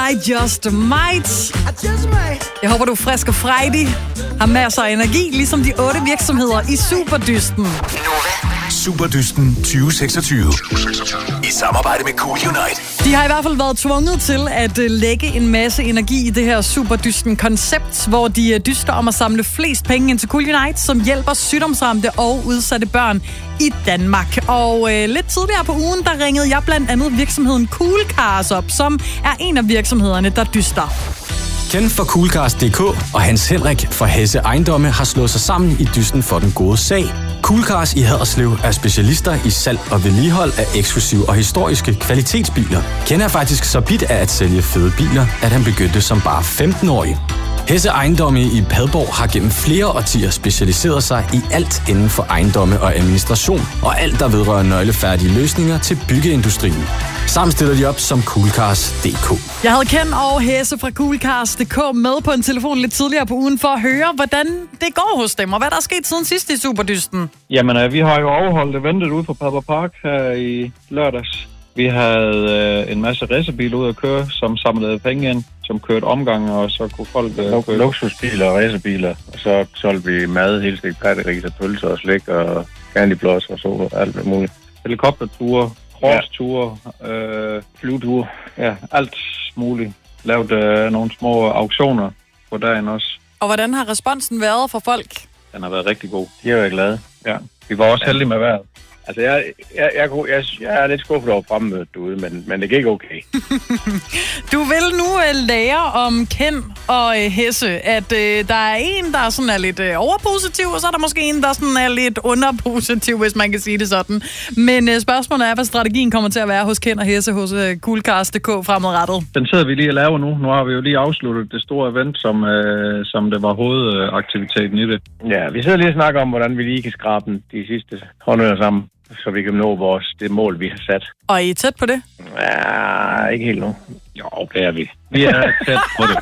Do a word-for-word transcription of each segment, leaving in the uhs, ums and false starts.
I just might. Jeg håber, du er frisk og frejdig, har masser af energi, ligesom de otte virksomheder i Superdysten. Superdysten tyve seksogtyve. I samarbejde med Cool Unite. De har i hvert fald været tvunget til at lægge en masse energi i det her Superdysten-koncept, hvor de dyster om at samle flest penge ind til Cool Unite, som hjælper sygdomsramte og udsatte børn i Danmark. Og øh, lidt tidligere på ugen, der ringede jeg blandt andet virksomheden Coolcars op, som er en af virksomhederne, der dyster. Ken fra Coolcars punktum d k og Hans Henrik fra Hesse Ejendomme har slået sig sammen i dysten for den gode sag. Coolcars i Haderslev er specialister i salg og vedligehold af eksklusive og historiske kvalitetsbiler. Ken er faktisk så bit af at sælge fede biler, at han begyndte som bare femten-årig. Hesse Ejendomme i Padborg har gennem flere årtier specialiseret sig i alt inden for ejendomme og administration, og alt, der vedrører nøglefærdige løsninger til byggeindustrien. Sammen stiller de op som Coolcars punktum d k. Jeg havde Ken og Hesse fra Coolcars punktum d k med på en telefon lidt tidligere på ugen for at høre, hvordan det går hos dem, og hvad der er sket siden sidst i Superdysten. Jamen, øh, vi har jo overholdt eventet ude på Padborg Park her i lørdags. Vi havde øh, en masse racerbiler ud at køre, som samlede penge ind, som kørte omgang, og så kunne folk øh, køre luksusbiler og racerbiler. Og så solgte vi mad, helt stik, patteris og pølser og slik og candyblås og så alt muligt. Helikopterture, crossture, ja. øh, flyveture, ja, alt muligt. Lavede øh, nogle små auktioner på dagen også. Og hvordan har responsen været for folk? Den har været rigtig god. De er jo glade. Ja, vi var også heldige med vejret. Altså, jeg, jeg, jeg, jeg, jeg er lidt skuffet over fremmødet derude, men, men det gik okay. Du vil nu uh, lære om Ken og uh, Hesse, at uh, der er en, der sådan er lidt uh, overpositiv, og så er der måske en, der sådan er lidt underpositiv, hvis man kan sige det sådan. Men uh, spørgsmålet er, hvad strategien kommer til at være hos Ken og Hesse hos uh, Coolcars punktum d k fremadrettet. Den sidder vi lige og laver nu. Nu har vi jo lige afsluttet det store event, som, uh, som det var hovedaktiviteten i det. Ja, vi sidder lige og snakker om, hvordan vi lige kan skrabe de sidste håndører sammen, så vi kan nå vores, det mål, vi har sat. Og I er tæt på det? Ja, ikke helt nu. Jo, det er vi. Vi er tæt på det.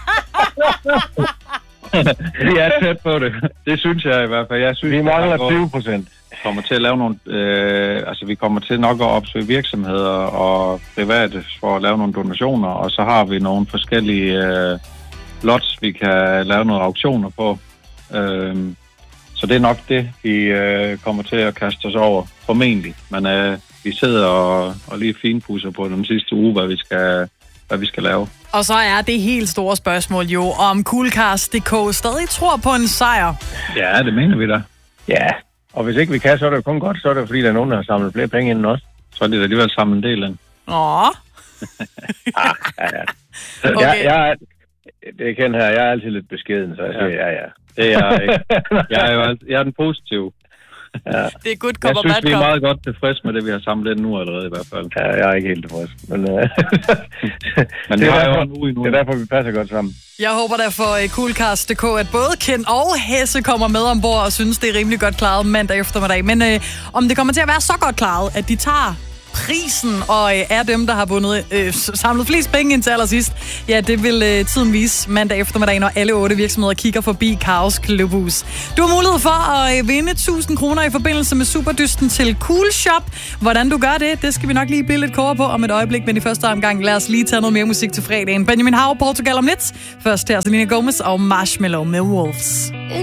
Vi er tæt på det. Det synes jeg i hvert fald. Jeg synes, vi mangler tyve procent. Vi kommer til at lave nogle... Øh, altså, vi kommer til nok at opsøge virksomheder og private for at lave nogle donationer, og så har vi nogle forskellige øh, lots, vi kan lave nogle auktioner på. Øh, Så det er nok det, vi øh, kommer til at kaste os over, formentlig. Men øh, vi sidder og, og lige finpudser på den sidste uge, hvad vi skal, hvad vi skal lave. Og så er det helt store spørgsmål jo, om Coolcars punktum d k stadig tror på en sejr. Ja, det mener vi da. Ja, og hvis ikke vi kan, så er det jo kun godt. Så er det fordi, der er nogen, der har samlet flere penge end os. Så er det da alligevel samlet en del ind. Åh. ah, ja, ja. Okay. Jeg, jeg, det er kendt her. Jeg er altid lidt beskeden, så jeg siger ja, ja. Det er jeg ikke. Jeg er jo altid, jeg er den positive. Ja. Det er good cop jeg og synes, bad vi er cop. meget godt tilfreds med det, vi har samlet ind nu allerede i hvert fald. Ja, jeg er ikke helt tilfreds. Men, uh... Men det, det, er er derfor, jo en uge endnu. det er derfor, vi passer godt sammen. Jeg håber da for uh, Coolcars punktum d k, at både Ken og Hesse kommer med ombord og synes, det er rimelig godt klaret mandag eftermiddag. Men uh, om det kommer til at være så godt klaret, at de tager prisen og øh, er dem, der har vundet øh, samlet flest penge ind til allersidst. Ja, det vil øh, tiden vise mandag eftermiddag, når alle otte virksomheder kigger forbi Kaos Klubhus. Du har mulighed for at øh, vinde tusind kroner i forbindelse med Superdysten til Cool Shop. Hvordan du gør det, det skal vi nok lige blive lidt klogere på om et øjeblik, men i første omgang lad os lige tage noget mere musik til fredagen. Benjamin Hav, Portugal om lidt. Først her Selena Gomez og Marshmello med Wolves.